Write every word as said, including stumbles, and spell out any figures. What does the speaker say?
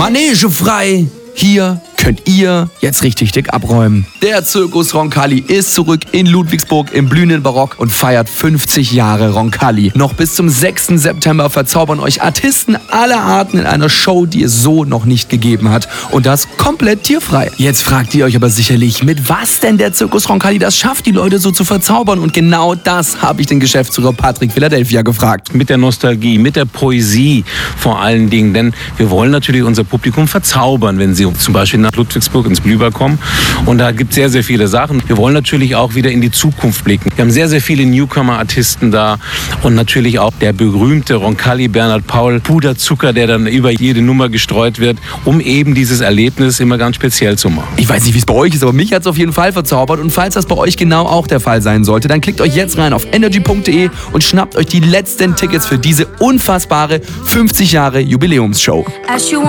Manege frei! Hier könnt ihr jetzt richtig dick abräumen. Der Zirkus Roncalli ist zurück in Ludwigsburg im blühenden Barock und feiert fünfzig Jahre Roncalli. Noch bis zum sechsten September verzaubern euch Artisten aller Arten in einer Show, die es so noch nicht gegeben hat. Und das komplett tierfrei. Jetzt fragt ihr euch aber sicherlich, mit was denn der Zirkus Roncalli das schafft, die Leute so zu verzaubern. Und genau das habe ich den Geschäftsführer Patrick Philadelphia gefragt. Mit der Nostalgie, mit der Poesie vor allen Dingen. Denn wir wollen natürlich unser Publikum verzaubern, wenn sie zum Beispiel nach Ludwigsburg ins Blüber kommen. Und da gibt es sehr, sehr viele Sachen. Wir wollen natürlich auch wieder in die Zukunft blicken. Wir haben sehr, sehr viele Newcomer-Artisten da und natürlich auch der berühmte Roncalli Bernhard Paul, Puderzucker, der dann über jede Nummer gestreut wird, um eben dieses Erlebnis immer ganz speziell zu machen. Ich weiß nicht, wie es bei euch ist, aber mich hat es auf jeden Fall verzaubert. Und falls das bei euch genau auch der Fall sein sollte, dann klickt euch jetzt rein auf energy punkt de und schnappt euch die letzten Tickets für diese unfassbare fünfzig Jahre Jubiläumsshow.